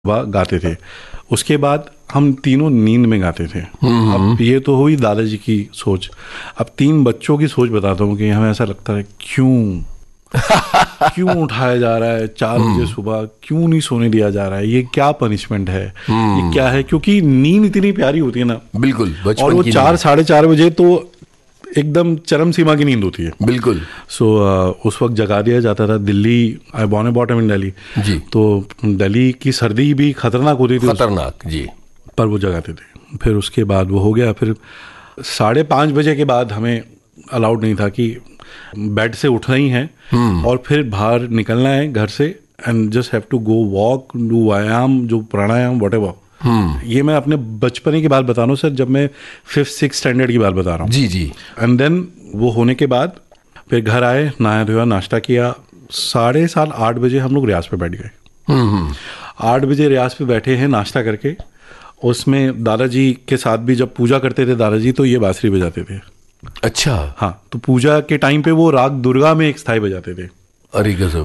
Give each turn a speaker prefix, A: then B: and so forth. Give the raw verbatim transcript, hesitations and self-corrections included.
A: सुबह गाते थे। उसके बाद हम तीनों नींद में गाते थे। अब ये तो हुई दादाजी की सोच। अब तीन बच्चों की सोच बताता हूँ कि हमें ऐसा लगता है क्यों क्यों उठाया जा रहा है चार बजे सुबह, क्यों नहीं सोने दिया जा रहा है, ये क्या पनिशमेंट है, ये क्या है। क्योंकि नींद इतनी प्यारी होती है ना,
B: बिल्कुल,
A: और वो चार साढ़े चार बजे तो एकदम चरम सीमा की नींद होती है।
B: बिल्कुल।
A: सो so, uh, उस वक्त जगा दिया जाता था। Delhi, I born and bottom in Delhi
B: जी,
A: तो दिल्ली की सर्दी भी खतरनाक होती थी,
B: खतरनाक जी,
A: पर वो जगाते थे। फिर उसके बाद वो हो गया। फिर साढ़े पाँच बजे के बाद हमें अलाउड नहीं था कि बेड से उठना ही है और फिर बाहर निकलना है घर से, and just have to go walk, do व्यायाम, जो प्राणायाम, वट एवर। ये मैं अपने बचपने की बात बता रहा हूँ सर, जब मैं फिफ्थ सिक्स स्टैंडर्ड की बात बता रहा हूँ।
B: जी जी।
A: एंड देन वो होने के बाद फिर घर आए, नहाया धोया, नाश्ता किया। साढ़े सात आठ बजे हम लोग रियाज पे बैठ गए। आठ बजे रियाज पे बैठे हैं नाश्ता करके। उसमें दादाजी के साथ भी जब पूजा करते थे दादाजी, तो ये बांसुरी बजाते थे।
B: अच्छा।
A: हाँ, तो पूजा के टाइम पे वो राग दुर्गा में एक स्थाई बजाते थे।
B: अरे गजब।